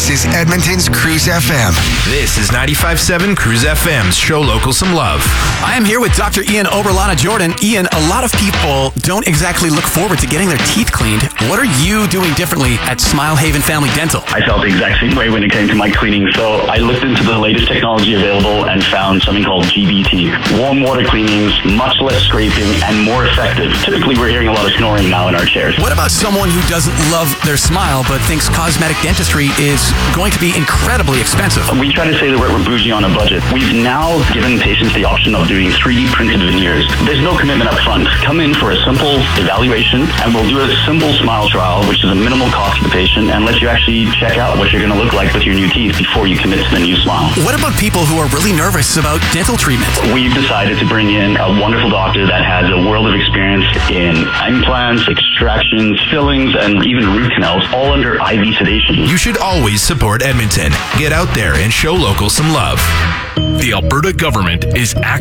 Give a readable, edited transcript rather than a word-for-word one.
This is Edmonton's Cruise FM. This is 95.7 Cruise FM's Show Local Some Love. I am here with Dr. Ian Oberlana Jordan. Ian, a lot of people don't exactly look forward to getting their teeth cleaned. What are you doing differently at Smile Haven Family Dental? I felt the exact same way when it came to my cleaning, so I looked into the latest technology available and found something called GBT. Warm water cleanings, much less scraping, and more effective. Typically, we're hearing a lot of snoring now in our chairs. What about someone who doesn't love their smile but thinks cosmetic dentistry is going to be incredibly expensive? We try to say that we're bougie on a budget. We've now given patients the option of doing 3D printed veneers. There's no commitment up front. Come in for a simple evaluation, and we'll do a simple smile trial, which is a minimal cost to the patient, and let you actually check out what you're going to look like with your new teeth before you commit to the new smile. What about people who are really nervous about dental treatment? We've decided to bring in a wonderful doctor that has a world of experience in implants, extractions, fillings, and even root canals, all under IV sedation. You should always support Edmonton. Get out there and show local some love. The Alberta government is actively